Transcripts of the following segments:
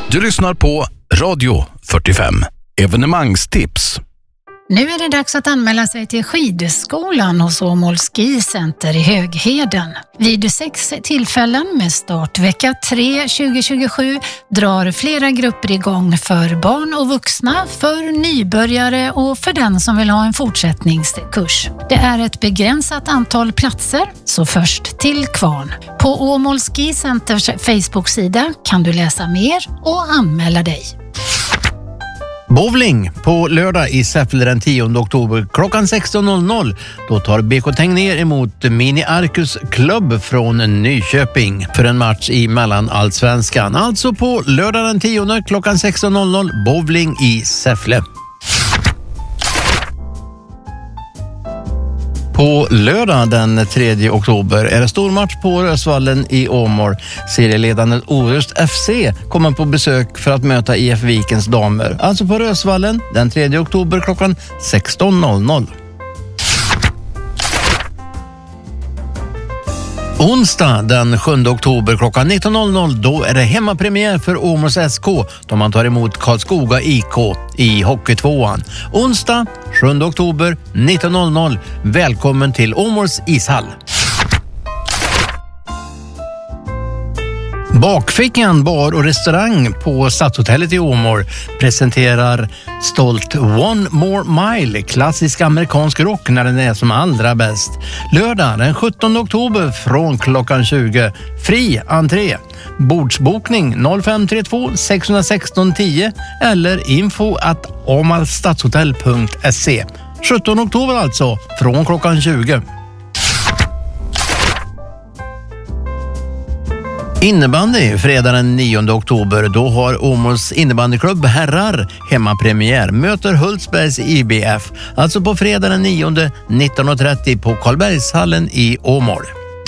Du lyssnar på Radio 45. Evenemangstips. Nu är det dags att anmäla sig till skidskolan hos Åmål Ski Center i Högheden. Vid 6 tillfällen med start vecka 3 2027 drar flera grupper igång för barn och vuxna, för nybörjare och för den som vill ha en fortsättningskurs. Det är ett begränsat antal platser, så först till kvarn. På Åmål Ski Centers Facebook-sida kan du läsa mer och anmäla dig. Bowling på lördag i Säffle den 10 oktober klockan 16.00. Då tar BK Tegnér emot Mini Arcus Club från Nyköping för en match i mellanallsvenskan. Alltså på lördag den 10 klockan 16.00 bowling i Säffle. På lördag den 3 oktober är det stor match på Rösvallen i Åmål. Serieledande Orust FC kommer på besök för att möta IF Vikens damer. Alltså på Rösvallen den 3 oktober klockan 16.00. Onsdag den 7 oktober klockan 19.00 då är det hemmapremiär för Åmåls SK då man tar emot Karlskoga IK i Hockeytvåan. Onsdag 7 oktober 19.00. Välkommen till Åmåls ishall. Bakfickan bar och restaurang på Stadshotellet i Åmål presenterar stolt One More Mile, klassisk amerikansk rock när den är som allra bäst. Lördag den 17 oktober från klockan 20. Fri entré. Bordsbokning 0532 616 10 eller info@åmalstadshotel.se. 17 oktober alltså från klockan 20. Innebandy fredag den 9 oktober. Då har Åmåls innebandyklubb herrar hemmapremiär. Möter Hultsbergs IBF. Alltså på fredag den 9 19.30 på Karlbergshallen i Åmål.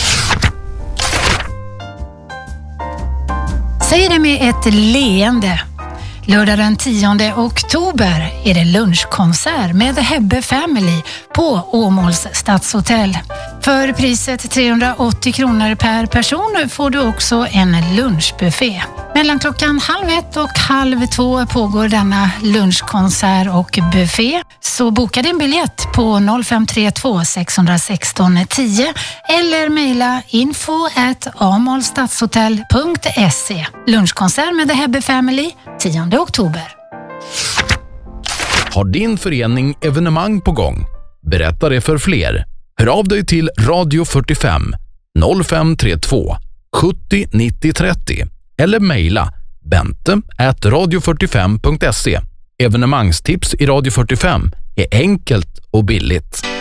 Säg det med ett leende. Lördag den 10 oktober är det lunchkonsert med The Hebbe Family på Åmåls stadshotell. För priset 380 kronor per person får du också en lunchbuffé. Mellan klockan 1:30 och 1:30 pågår denna lunchkonsert och buffé. Så boka din biljett på 0532 616 10 eller mejla info@amolstadshotel.se. Lunchkonsert med The Hebbe Family 10 oktober. Har din förening evenemang på gång? Berätta det för fler. Hör av dig till Radio 45 0532 70 90 30 eller mejla bente@radio45.se. Evenemangstips i Radio 45 är enkelt och billigt.